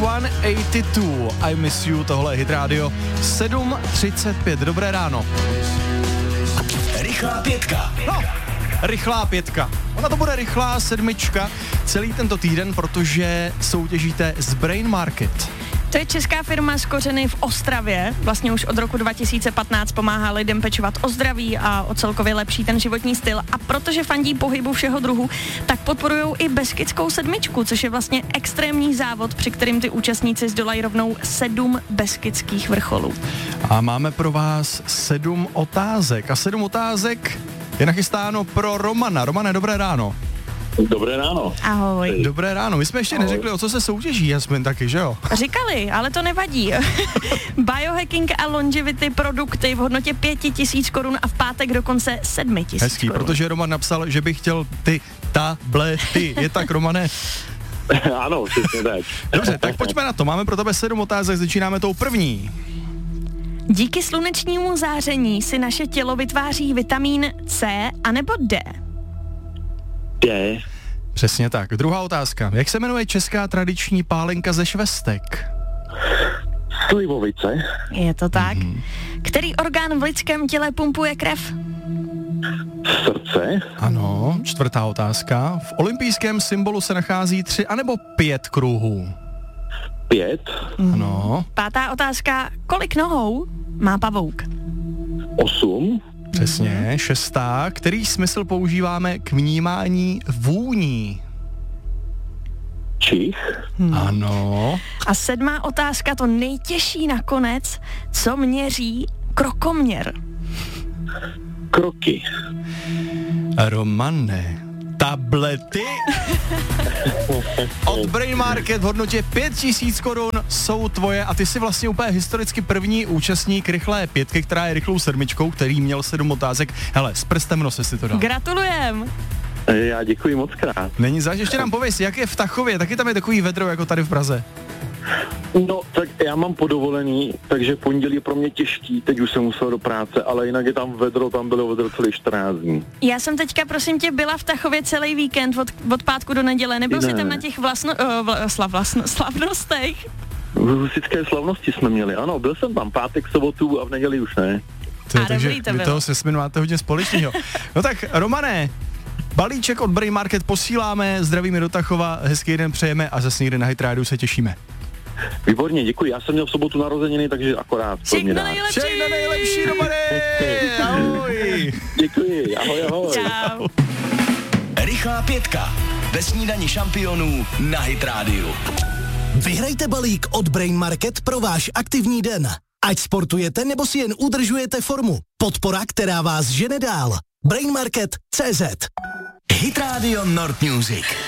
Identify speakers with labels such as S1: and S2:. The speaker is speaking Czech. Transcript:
S1: 182, I Miss You, tohle je Hit Radio 7:35, dobré ráno.
S2: Rychlá pětka.
S1: No, rychlá pětka. Ona to bude rychlá sedmička celý tento týden, protože soutěžíte s Brain Market.
S3: To je česká firma s kořeny v Ostravě. Vlastně už od roku 2015 pomáhá lidem pečovat o zdraví a o celkově lepší ten životní styl. A protože fandí pohybu všeho druhu, tak podporujou i Beskidskou sedmičku, což je vlastně extrémní závod, při kterým ty účastníci zdolají rovnou 7 beskydských vrcholů.
S1: A máme pro vás 7 otázek. A 7 otázek je nachystáno pro Romana. Romane, dobré ráno.
S4: Dobré ráno.
S3: Ahoj.
S1: Dobré ráno. My jsme ještě neřekli, o co se soutěží, Jasmin, taky, že jo?
S3: Říkali, ale to nevadí. Biohacking a longevity produkty v hodnotě 5 000 korun a v pátek dokonce 7 000
S1: Hezký,
S3: korun.
S1: protože Roman napsal, že by chtěl ty tablety. Je tak, Romane?
S4: Ano, přesně tak.
S1: Dobře, tak pojďme na to. Máme pro tebe 7 otázek, začínáme tou první.
S3: Díky slunečnímu záření si naše tělo vytváří vitamín C anebo D.
S4: D.
S1: Přesně tak. Druhá otázka. Jak se jmenuje česká tradiční pálenka ze švestek?
S4: Slivovice.
S3: Je to tak? Který orgán v lidském těle pumpuje krev?
S4: Srdce.
S1: Ano. Čtvrtá otázka. V olympijském symbolu se nachází 3 anebo 5 kruhů?
S4: 5.
S1: Ano.
S3: Pátá otázka. Kolik nohou má pavouk?
S4: 8.
S1: Přesně. Šestá. Který smysl používáme k vnímání vůní?
S4: Čich.
S1: Ano.
S3: A 7. otázka, to nejtěžší nakonec. Co měří krokoměr?
S4: Kroky.
S1: Romane. Tablety od Brain Market v hodnotě 5 000 korun jsou tvoje a ty jsi vlastně úplně historicky první účastník rychlé pětky, která je rychlou sedmičkou, který měl 7 otázek. Hele, s prstem v nose si to dal.
S3: Gratulujem.
S4: Já děkuji moc krát.
S1: Není zač, ještě nám pověs, jak je v Tachově, taky tam je takový vedro jako tady v Praze.
S4: No, tak já mám podovolený, takže pondělí je pro mě těžký, teď už jsem musel do práce, ale jinak je tam vedro, tam bylo vedro celý 14 dní.
S3: Já jsem teďka, prosím tě, byla v Tachově celý víkend od pátku do neděle. Nebyl jsi tam na těch slavnostech?
S4: Husické slavnosti jsme měli, ano, byl jsem tam pátek, sobotu a v neděli už ne.
S1: Takže
S3: dobrý to
S1: vy
S3: bylo.
S1: toho se máte hodně společného. No tak, Romane, balíček od Brain Market posíláme, zdravíme do Tachova, hezký den přejeme a zase někde na Hit Radio se těšíme.
S4: Výborně, děkuji, já jsem měl v sobotu narozeniny, takže akorát.
S3: Všechno nejlepší.
S1: Všechno nejlepší, Romane! Ahoj!
S4: Děkuji, ahoj, ahoj.
S3: Čau.
S2: Rychlá pětka. Ve snídani šampionů na Hit Radio.
S5: Vyhrajte balík od Brain Market pro váš aktivní den. Ať sportujete nebo si jen udržujete formu. Podpora, která vás žene dál. Brainmarket.cz.
S2: Hit Radio Nord Music.